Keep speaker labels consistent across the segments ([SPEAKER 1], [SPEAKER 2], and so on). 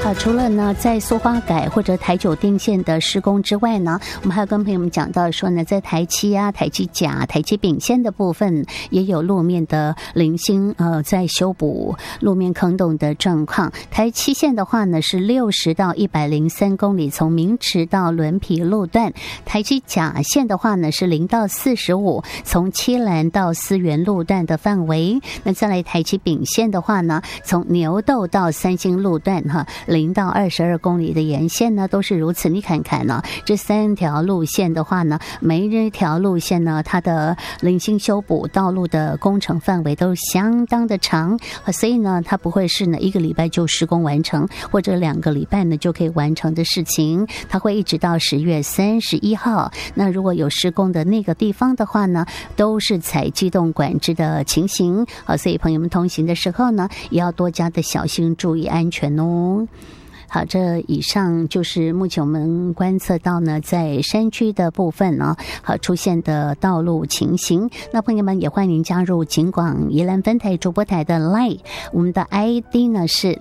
[SPEAKER 1] 除了呢在苏花改或者台九丁线的施工之外呢，我们还要跟朋友们讲到说呢，在台七啊、台七甲、台七丙线的部分也有路面的零星在修补路面坑洞的状况。台七线的话呢是60到103公里，从明池到仑皮路段；台七甲线的话呢是0到45，从七兰到思源路段的范围。那再来台七丙线的话呢，从牛斗到三星路段0到22公里的沿线呢都是如此。你看看呢，这3条路线的话呢，每一条路线呢，它的零星修补道路的工程范围都相当的长，所以呢，它不会是呢1个礼拜就施工完成，或者2个礼拜呢就可以完成的事情，它会一直到10月31号。那如果有施工的那个地方的话呢，都是采机动管制的情形，所以朋友们同行的时候呢，也要多加的小心，注意安全哦。好，这以上就是目前我们观测到呢，在山区的部分呢，出现的道路情形。那朋友们也欢迎加入警广宜兰分台主播台的 LINE， 我们的 ID 呢是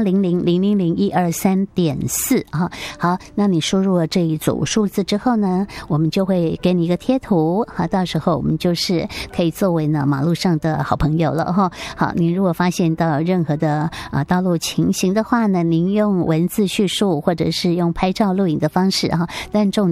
[SPEAKER 1] 0800000123.4啊。好，那你输入了这一组数字之后呢，我们就会给你一个贴图，好，到时候我们就是可以作为呢马路上的好朋友了哈。好，您如果发现到任何的道路情形的话呢，您用文字叙述或者是用拍照录影的方式哈，但重